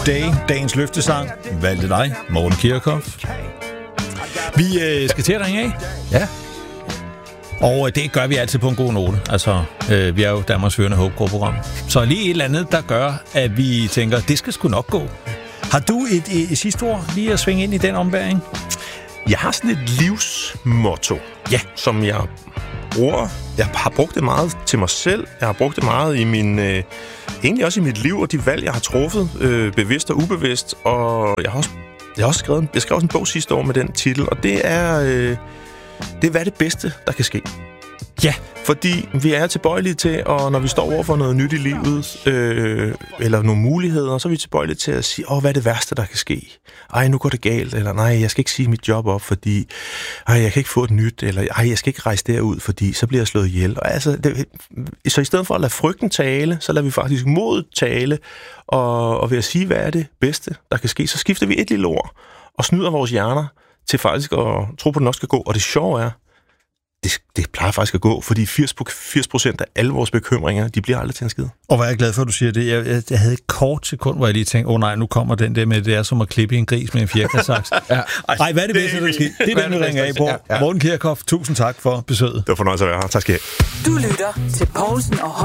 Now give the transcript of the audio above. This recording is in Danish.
Day, dagens løftesang. Valgte dig, Morten Kirchhoff. Vi skal til at ringe af. Ja. Og det gør vi altid på en god note. Altså, vi er jo Danmarks førende håbgruppe-program. Så lige et eller andet, der gør, at vi tænker, det skal sgu nok gå. Har du et sidste ord lige at svinge ind i den ombæring? Jeg har sådan et livsmotto, som jeg bruger. Jeg har brugt det meget til mig selv. Jeg har brugt det meget i min... egentlig også i mit liv og de valg, jeg har truffet, bevidst og ubevidst. Og jeg skrev også en bog sidste år med den titel, og det er, hvad er det bedste, der kan ske? Ja. Fordi vi er tilbøjelige til, og når vi står over for noget nyt i livet, eller nogle muligheder, så er vi tilbøjelige til at sige, hvad er det værste, der kan ske? Ej, nu går det galt, eller nej, jeg skal ikke sige mit job op, fordi jeg kan ikke få et nyt, eller jeg skal ikke rejse derud, fordi så bliver jeg slået ihjel. Og altså, så i stedet for at lade frygten tale, så lader vi faktisk modet tale, og ved at sige, hvad er det bedste, der kan ske, så skifter vi et lille ord, og snyder vores hjerner til faktisk at tro på, at det nok skal gå. Og det sjove er, det plejer faktisk at gå, fordi 80% af alle vores bekymringer, de bliver aldrig til en skid. Og hvor er jeg glad for, at du siger det. Jeg havde et kort sekund, hvor jeg lige tænkte, nej, nu kommer den der med, det er som at klippe i en gris med en fjerkræsaks. Ej, hvad er det bedste, der kan ske? Det er den, vi ringer af på. Morten Kirchhoff, tusind tak for besøget. Det var fornøjelse at være her. Tak skal I have. Du lytter til Poulsen og